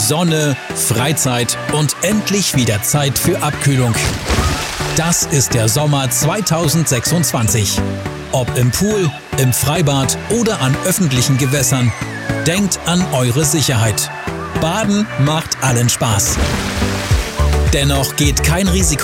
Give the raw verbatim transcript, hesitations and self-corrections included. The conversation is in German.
Sonne, Freizeit und endlich wieder Zeit für Abkühlung. Das ist der Sommer zweitausendsechsundzwanzig. Ob im Pool, im Freibad oder an öffentlichen Gewässern, denkt an eure Sicherheit. Baden macht allen Spaß. Dennoch geht kein Risiko